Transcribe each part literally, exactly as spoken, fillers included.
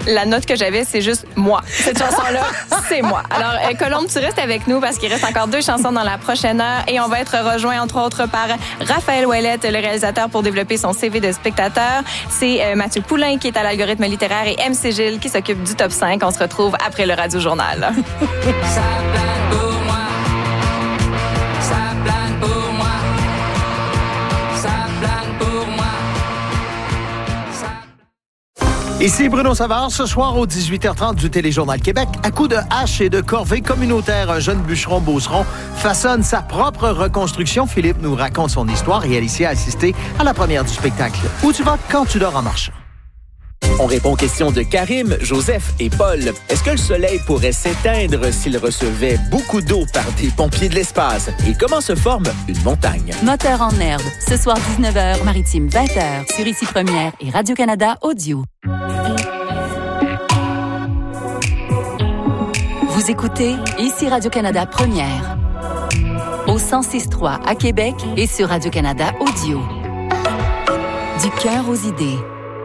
la note que j'avais, c'est juste moi. Cette chanson-là, c'est moi. Alors, euh, Colombe, tu restes avec nous parce qu'il reste encore deux chansons dans la prochaine heure et on va être rejoint, entre autres, par Raphaël Ouellette, le réalisateur, pour développer son C V de spectateur. C'est euh, Mathieu Poulain qui est à l'algorithme littéraire et M C Gilles qui s'occupe du top cinq. On se retrouve après le Radio Journal. Ça plane pour moi. Ça plane pour moi. Ça plane pour moi. Ça... Ici Bruno Savard, ce soir au dix-huit heures trente du Téléjournal Québec, à coups de hache et de corvée communautaire, un jeune bûcheron beauceron façonne sa propre reconstruction. Philippe nous raconte son histoire et Alicia a assisté à la première du spectacle. Où tu vas quand tu dors en marchant? On répond aux questions de Karim, Joseph et Paul. Est-ce que le soleil pourrait s'éteindre s'il recevait beaucoup d'eau par des pompiers de l'espace? Et comment se forme une montagne? Moteur en herbe, ce soir dix-neuf heures, Maritime vingt heures, sur Ici Première et Radio-Canada Audio. Vous écoutez Ici Radio-Canada Première, au cent six trois à Québec et sur Radio-Canada Audio. Du cœur aux idées.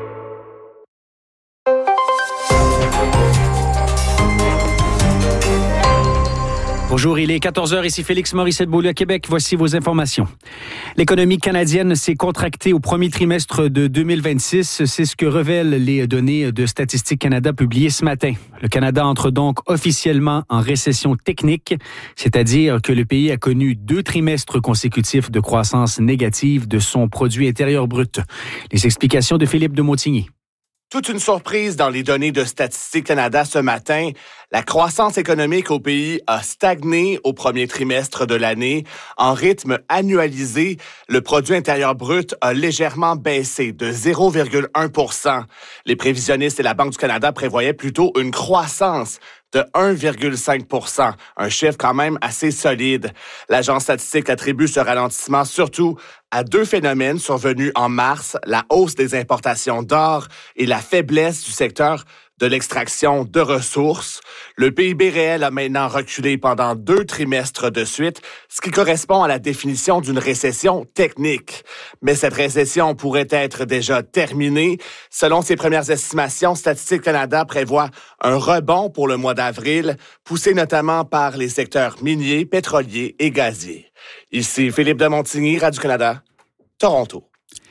Bonjour, il est quatorze heures, ici Félix Morissette-Beaulieu à Québec. Voici vos informations. L'économie canadienne s'est contractée au premier trimestre de deux mille vingt-six. C'est ce que révèlent les données de Statistique Canada publiées ce matin. Le Canada entre donc officiellement en récession technique, c'est-à-dire que le pays a connu deux trimestres consécutifs de croissance négative de son produit intérieur brut. Les explications de Philippe de Montigny. Toute une surprise dans les données de Statistique Canada ce matin. La croissance économique au pays a stagné au premier trimestre de l'année. En rythme annualisé, le produit intérieur brut a légèrement baissé de zéro virgule un pour cent. Les prévisionnistes et la Banque du Canada prévoyaient plutôt une croissance de un virgule cinq pour cent, un chiffre quand même assez solide. L'Agence statistique attribue ce ralentissement surtout à deux phénomènes survenus en mars, la hausse des importations d'or et la faiblesse du secteur de l'extraction de ressources. Le P I B réel a maintenant reculé pendant deux trimestres de suite, ce qui correspond à la définition d'une récession technique. Mais cette récession pourrait être déjà terminée. Selon ses premières estimations, Statistique Canada prévoit un rebond pour le mois d'avril, poussé notamment par les secteurs miniers, pétroliers et gaziers. Ici Philippe de Montigny, Radio-Canada, Toronto.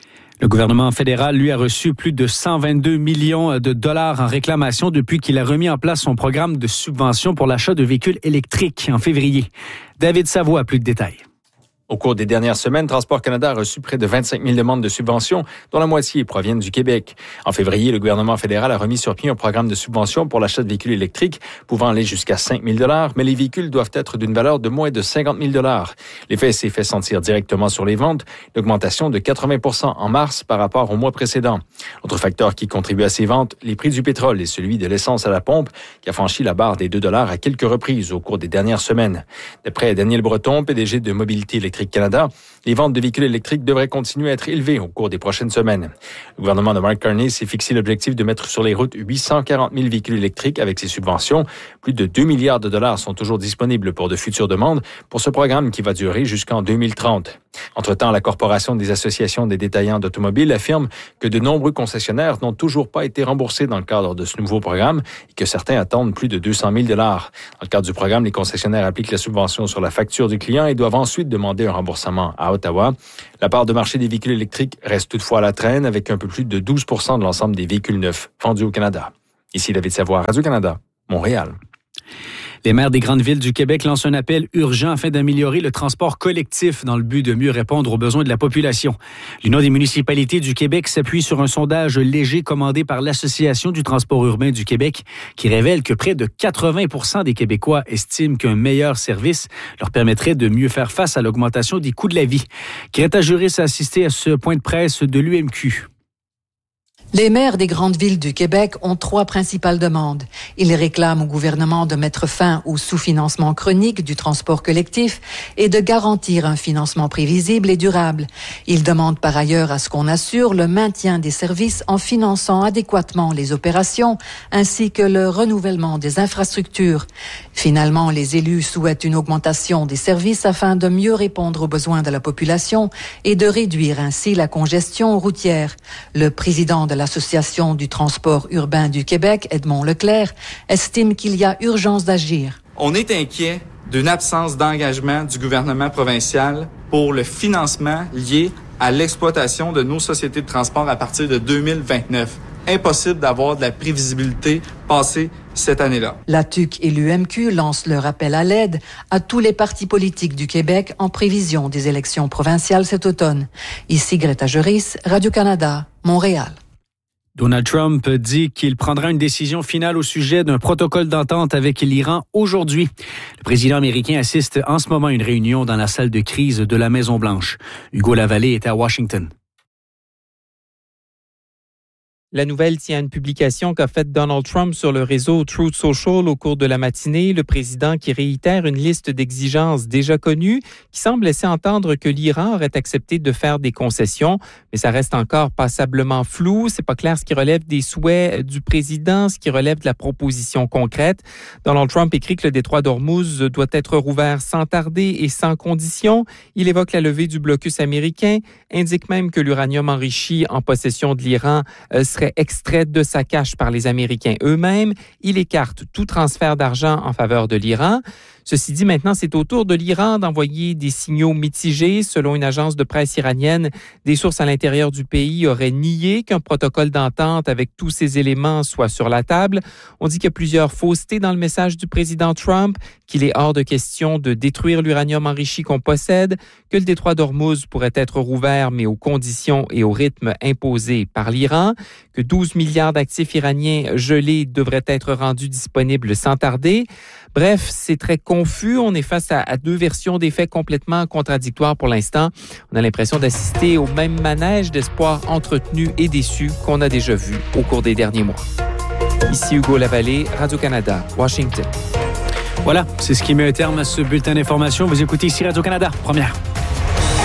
Le gouvernement fédéral, lui, a reçu plus de cent vingt-deux millions de dollars en réclamation depuis qu'il a remis en place son programme de subvention pour l'achat de véhicules électriques en février. David Savoie a plus de détails. Au cours des dernières semaines, Transport Canada a reçu près de vingt-cinq mille demandes de subventions, dont la moitié proviennent du Québec. En février, le gouvernement fédéral a remis sur pied un programme de subvention pour l'achat de véhicules électriques pouvant aller jusqu'à cinq mille dollars, mais les véhicules doivent être d'une valeur de moins de cinquante mille dollars. L'effet s'est fait sentir directement sur les ventes, l'augmentation de quatre-vingts pour cent en mars par rapport au mois précédent. Autre facteur qui contribue à ces ventes, les prix du pétrole et celui de l'essence à la pompe, qui a franchi la barre des deux dollars à quelques reprises au cours des dernières semaines. D'après Daniel Breton, P D G de Mobilité électrique Canada, les ventes de véhicules électriques devraient continuer à être élevées au cours des prochaines semaines. Le gouvernement de Mark Carney s'est fixé l'objectif de mettre sur les routes huit cent quarante mille véhicules électriques avec ses subventions. Plus de deux milliards de dollars sont toujours disponibles pour de futures demandes pour ce programme qui va durer jusqu'en deux mille trente. Entre-temps, la Corporation des associations des détaillants d'automobiles affirme que de nombreux concessionnaires n'ont toujours pas été remboursés dans le cadre de ce nouveau programme et que certains attendent plus de deux cent mille dollars. Dans le cadre du programme, les concessionnaires appliquent la subvention sur la facture du client et doivent ensuite demander un remboursement à Ottawa. La part de marché des véhicules électriques reste toutefois à la traîne avec un peu plus de douze pour cent de l'ensemble des véhicules neufs vendus au Canada. Ici David Savoie, Radio-Canada, Montréal. Les maires des grandes villes du Québec lancent un appel urgent afin d'améliorer le transport collectif dans le but de mieux répondre aux besoins de la population. L'Union des municipalités du Québec s'appuie sur un sondage léger commandé par l'Association du transport urbain du Québec qui révèle que près de quatre-vingts pour cent des Québécois estiment qu'un meilleur service leur permettrait de mieux faire face à l'augmentation des coûts de la vie. Greta Juris a assisté à ce point de presse de l'U M Q. Les maires des grandes villes du Québec ont trois principales demandes. Ils réclament au gouvernement de mettre fin au sous-financement chronique du transport collectif et de garantir un financement prévisible et durable. Ils demandent par ailleurs à ce qu'on assure le maintien des services en finançant adéquatement les opérations ainsi que le renouvellement des infrastructures. Finalement, les élus souhaitent une augmentation des services afin de mieux répondre aux besoins de la population et de réduire ainsi la congestion routière. Le président de l'Association du transport urbain du Québec, Edmond Leclerc, estime qu'il y a urgence d'agir. On est inquiet d'une absence d'engagement du gouvernement provincial pour le financement lié à l'exploitation de nos sociétés de transport à partir de deux mille vingt-neuf. Impossible d'avoir de la prévisibilité passée cette année-là. La T U Q et l'U M Q lancent leur appel à l'aide à tous les partis politiques du Québec en prévision des élections provinciales cet automne. Ici Greta Juris, Radio-Canada, Montréal. Donald Trump dit qu'il prendra une décision finale au sujet d'un protocole d'entente avec l'Iran aujourd'hui. Le président américain assiste en ce moment à une réunion dans la salle de crise de la Maison-Blanche. Hugo Lavallée est à Washington. La nouvelle tient à une publication qu'a faite Donald Trump sur le réseau Truth Social au cours de la matinée. Le président qui réitère une liste d'exigences déjà connues qui semble laisser entendre que l'Iran aurait accepté de faire des concessions. Mais ça reste encore passablement flou. C'est pas clair ce qui relève des souhaits du président, ce qui relève de la proposition concrète. Donald Trump écrit que le détroit d'Ormuz doit être rouvert sans tarder et sans condition. Il évoque la levée du blocus américain, indique même que l'uranium enrichi en possession de l'Iran euh, serait extrait de sa cache par les Américains eux-mêmes. Il écarte tout transfert d'argent en faveur de l'Iran. Ceci dit, maintenant, c'est au tour de l'Iran d'envoyer des signaux mitigés. Selon une agence de presse iranienne, des sources à l'intérieur du pays auraient nié qu'un protocole d'entente avec tous ces éléments soit sur la table. On dit qu'il y a plusieurs faussetés dans le message du président Trump, qu'il est hors de question de détruire l'uranium enrichi qu'on possède, que le détroit d'Ormuz pourrait être rouvert, mais aux conditions et au rythme imposés par l'Iran, que douze milliards d'actifs iraniens gelés devraient être rendus disponibles sans tarder. Bref, c'est très confus. On est face à, à deux versions des faits complètement contradictoires pour l'instant. On a l'impression d'assister au même manège d'espoir entretenu et déçu qu'on a déjà vu au cours des derniers mois. Ici Hugo Lavallée, Radio-Canada, Washington. Voilà, c'est ce qui met un terme à ce bulletin d'information. Vous écoutez ici Radio-Canada, première.